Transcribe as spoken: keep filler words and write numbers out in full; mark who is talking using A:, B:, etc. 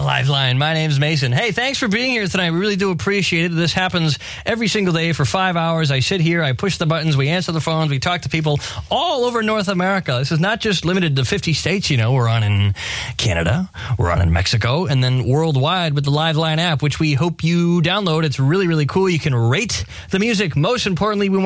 A: Liveline. My name's Mason. Hey, thanks for being here tonight. We really do appreciate it. This happens every single day for five hours. I sit here, I push the buttons, we answer the phones, we talk to people all over North America. This is not just limited to fifty states, you know. We're on in Canada, we're on in Mexico, and then worldwide with the Liveline app, which we hope you download. It's really, really cool. You can rate the music. Most importantly, we want